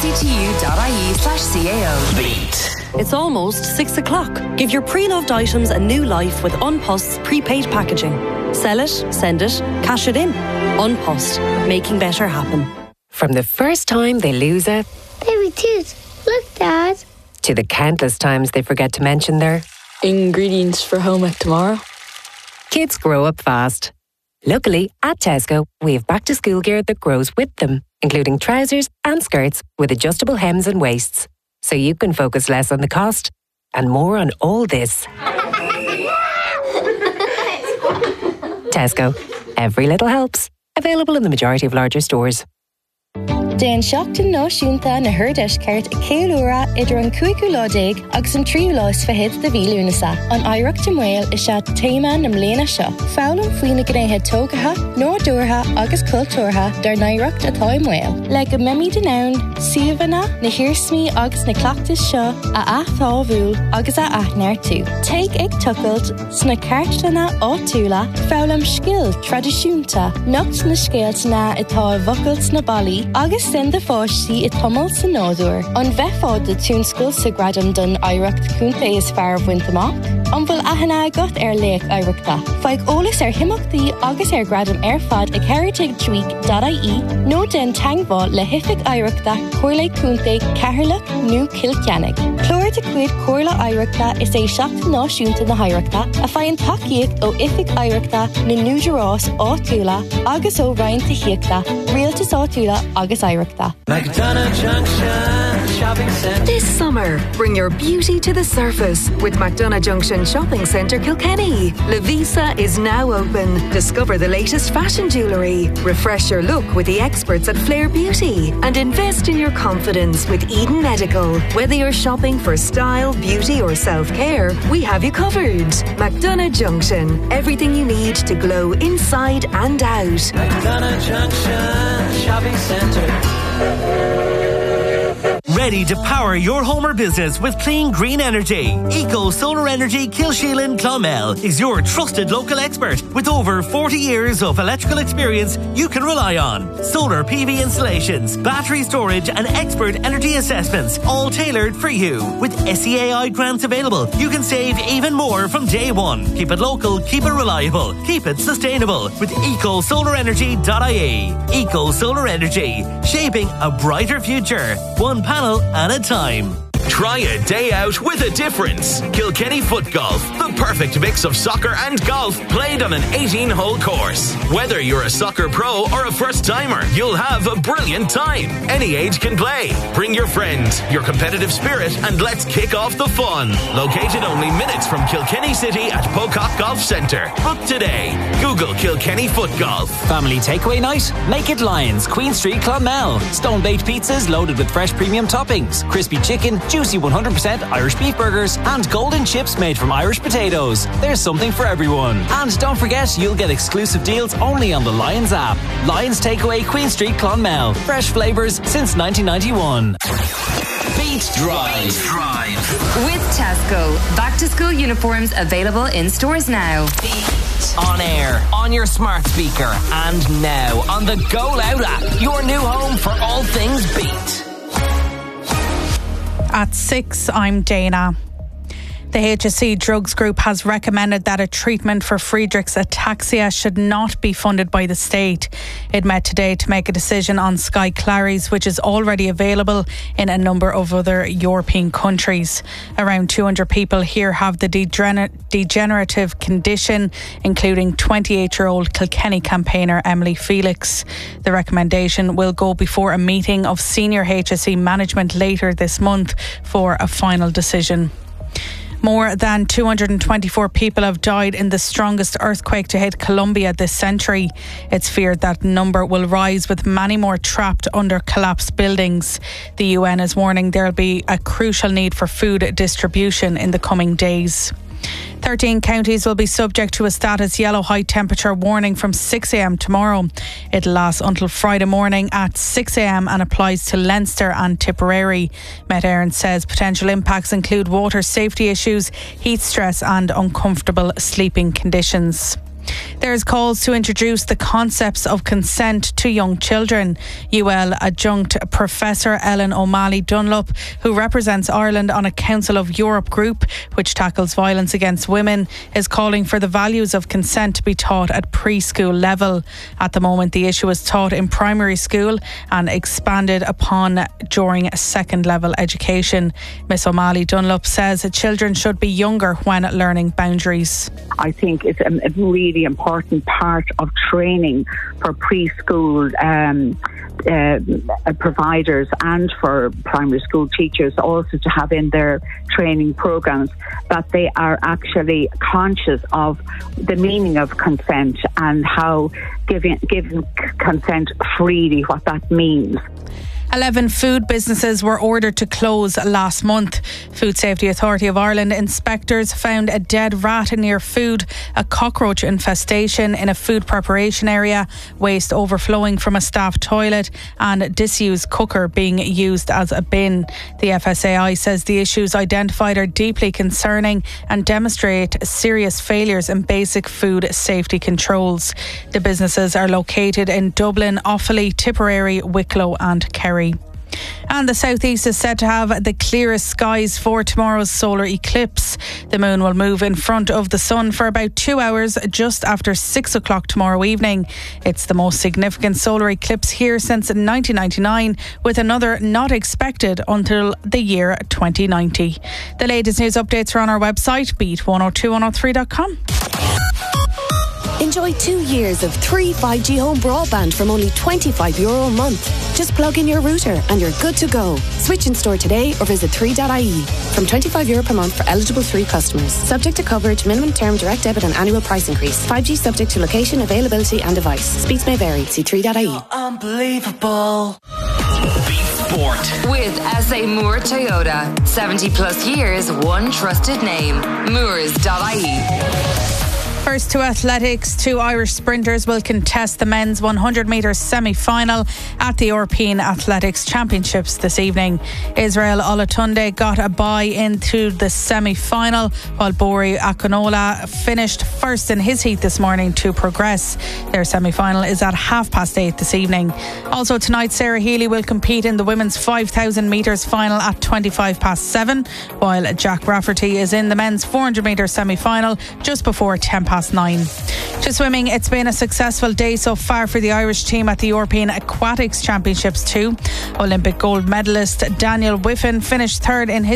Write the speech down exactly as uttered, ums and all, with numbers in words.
lgtu.ie slash CAO. Beat. It's almost six o'clock. Give your pre-loved items a new life with Unpost's prepaid packaging. Sell it, send it, cash it in. Unpost, making better happen. From the first time they lose a baby tooth, look, Dad, to the countless times they forget to mention their ingredients for home ec tomorrow. Kids grow up fast. Luckily, at Tesco, we have back-to-school gear that grows with them, including trousers and skirts with adjustable hems and waists. So you can focus less on the cost and more on all this. Tesco. Every little helps. Available in the majority of larger stores. Den seachtain náisiúnta na Hurdeis ceart a céúra idir an cuaigú láidéig agus an tríú lás fehéad de bhílúnasa. An Oidhreacht Mail is se téima na mléana seo. Fálam faoina gnéithe tógatha, nódúrtha agus cultúrtha dar Oidhreacht atá i Mail. Le go mimi den ann, siomhanna, na hirsmí agus na clachtas seo a athtábhúil agus a aithnéir tú. Teig ag tucailt sna ceartlanna áitiúla fálam scill tradiisiúnta, nocht na scéaltainna atá bhocailt na bailí agus sin de fáistí i tomol sa nádúr. An bheitfád de túnscoil sa gradam don Oidhreacht cúnta is fear bhaint amach. An bhfuil aithne agat ar léach Oidhreachta. Feadh eolas ar himachtaí agus ar gradam ar fad ag heritage week dot I E nó den teangmhá le hific Oidhreachta cuairla cúnta Cathairleach nó Kilceannig. Clóir de cuid cuairla Oidhreachta is é seachtain náisiúnta na Oidhreachta a faigheann tacaíocht ó ific Oidhreachta na Núidirrás áitiúla agus ó roinnta hiachta, rialtas áitiúla agus Oidhreachta. McDonough Junction Shopping Centre. This summer, bring your beauty to the surface with McDonough Junction Shopping Centre Kilkenny. Lavisa is now open. Discover the latest fashion jewellery. Refresh your look with the experts at Flair Beauty. And invest in your confidence with Eden Medical. Whether you're shopping for style, beauty or self-care, we have you covered. McDonough Junction. Everything you need to glow inside and out. McDonough Junction Shopping Centre. Ready to power your home or business with clean green energy? Eco Solar Energy Kilsheelan Clonmel is your trusted local expert with over forty years of electrical experience you can rely on. Solar P V installations, battery storage and expert energy assessments, all tailored for you. With S E A I grants available, you can save even more from day one. Keep it local, keep it reliable, keep it sustainable with eco solar energy dot I E. Eco Solar Energy, shaping a brighter future. One panel at a time. Try a day out with a difference. Kilkenny Foot Golf, the perfect mix of soccer and golf played on an eighteen-hole course. Whether you're a soccer pro or a first-timer, you'll have a brilliant time. Any age can play. Bring your friends, your competitive spirit, and let's kick off the fun. Located only minutes from Kilkenny City at Pocock Golf Centre. Book today. Google Kilkenny Foot Golf. Family takeaway night? Make it Lions, Queen Street, Clonmel. Stone-baked pizzas loaded with fresh premium toppings, crispy chicken, juicy one hundred percent Irish beef burgers and golden chips made from Irish potatoes. There's something for everyone. And don't forget, you'll get exclusive deals only on the Lions app. Lions Takeaway, Queen Street, Clonmel. Fresh flavours since nineteen ninety-one. Beat Drive. Drive. With Tesco. Back to school uniforms available in stores now. Beat. On air, on your smart speaker, and now on the Go Loud app. Your new home for all things Beat. At six, I'm Dana. The H S C Drugs Group has recommended that a treatment for Friedreich's ataxia should not be funded by the state. It met today to make a decision on Skyclarys, which is already available in a number of other European countries. Around two hundred people here have the degener- degenerative condition, including twenty-eight-year-old Kilkenny campaigner Emily Felix. The recommendation will go before a meeting of senior H S C management later this month for a final decision. More than two hundred twenty-four people have died in the strongest earthquake to hit Colombia this century. It's feared that number will rise with many more trapped under collapsed buildings. The U N is warning there'll be a crucial need for food distribution in the coming days. thirteen counties will be subject to a status yellow high temperature warning from six a.m. tomorrow. It lasts until Friday morning at six a.m. and applies to Leinster and Tipperary. Met Éireann says potential impacts include water safety issues, heat stress and uncomfortable sleeping conditions. There's calls to introduce the concepts of consent to young children. U L adjunct Professor Ellen O'Malley Dunlop, who represents Ireland on a Council of Europe group which tackles violence against women, is calling for the values of consent to be taught at preschool level. At the moment, the issue is taught in primary school and expanded upon during second level education. Miss O'Malley Dunlop says that children should be younger when learning boundaries. I think it's a really important part of training for preschool um, uh, providers and for primary school teachers also to have in their training programs that they are actually conscious of the meaning of consent and how giving, giving consent freely, what that means. eleven food businesses were ordered to close last month. Food Safety Authority of Ireland inspectors found a dead rat near food, a cockroach infestation in a food preparation area, waste overflowing from a staff toilet and disused cooker being used as a bin. The F S A I says the issues identified are deeply concerning and demonstrate serious failures in basic food safety controls. The businesses are located in Dublin, Offaly, Tipperary, Wicklow and Kerry. And the southeast is said to have the clearest skies for tomorrow's solar eclipse. The moon will move in front of the sun for about two hours just after six o'clock tomorrow evening. It's the most significant solar eclipse here since nineteen ninety-nine, with another not expected until the year twenty ninety. The latest news updates are on our website, beat one oh two one oh three dot com. Enjoy two years of three five G home broadband from only twenty-five euro a month. Just plug in your router and you're good to go. Switch in store today or visit three dot I E. From twenty-five euro per month for eligible three customers. Subject to coverage, minimum term, direct debit and annual price increase. five G subject to location, availability and device. Speeds may vary. See three dot I E. Unbelievable. Sport. With S A Moore Toyota. seventy plus years, one trusted name. Moores dot I E. First to athletics, two Irish sprinters will contest the men's one hundred metres semi-final at the European Athletics Championships this evening. Israel Olatunde got a bye into the semi-final, while Bori Akinola finished first in his heat this morning to progress. Their semi-final is at half past eight this evening. Also tonight, Sarah Healy will compete in the women's five thousand metres final at twenty-five past seven, while Jack Rafferty is in the men's four hundred metres semi-final just before ten past nine. To swimming, it's been a successful day so far for the Irish team at the European Aquatics Championships too. Olympic gold medalist Daniel Whiffen finished third in his